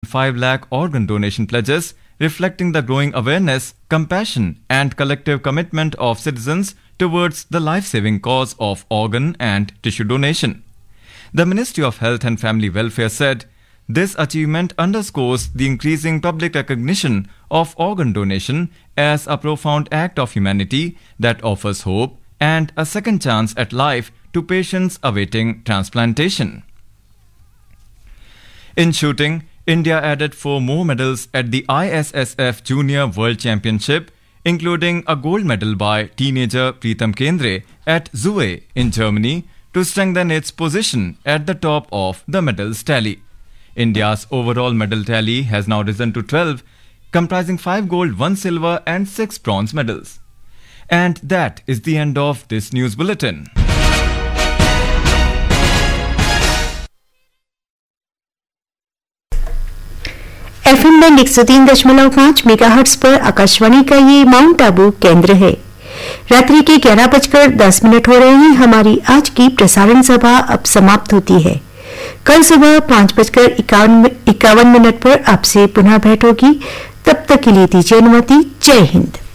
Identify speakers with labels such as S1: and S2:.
S1: 5 lakh organ donation pledges, reflecting the growing awareness, compassion, and collective commitment of citizens towards the life-saving cause of organ and tissue donation. The Ministry of Health and Family Welfare said, this achievement underscores the increasing public recognition of organ donation as a profound act of humanity that offers hope and a second chance at life to patients awaiting transplantation. In shooting, India added 4 more medals at the ISSF Junior World Championship, including a gold medal by teenager Pritam Kendre at Zue in Germany to strengthen its position at the top of the medals tally. India's overall medal tally has now risen to 12, comprising 5 gold, 1 silver and 6 bronze medals. And that is the end of this news bulletin.
S2: FM में 103.5 megahertz पर आकाशवाणी का ये mount Abu केंद्र है। रात्रि के 11:10 हो रहे हैं। हमारी आज की प्रसारण सभा अब समाप्त होती है। कल सुबह 5:51 पर आपसे पुनः भेंट होगी। तब तक के लिए दीजिए अनुमति। जय हिंद।